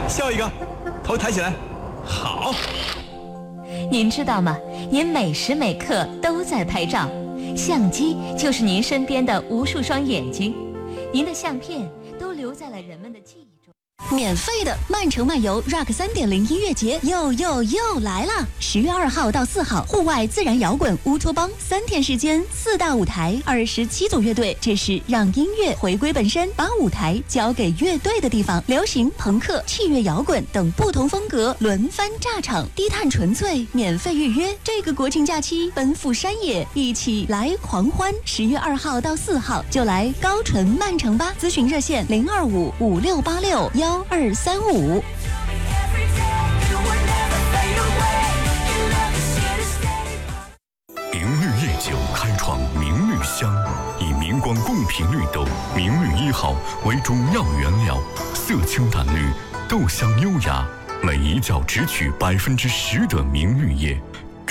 笑一个，头抬起来，好。 您知道吗？您每时每刻都在拍照，相机就是您身边的无数双眼睛，您的相片都留在了人们的记忆中。 免费的曼城漫游 Rock 3.0音乐节又来了！10月2号到4号，户外自然摇滚乌托邦3天时间，4大舞台，27组乐队，这是让音乐回归本身，把舞台交给乐队的地方。流行、朋克、器乐摇滚等不同风格轮番炸场，低碳纯粹，免费预约。这个国庆假期奔赴山野，一起来狂欢！10月2号到4号就来高淳曼城吧！咨询热线02556861235。 明绿夜酒开创明绿香，以明光贡品绿豆明绿1号为主要原料，色清淡绿，豆香优雅，每一窖只取10%的明绿叶。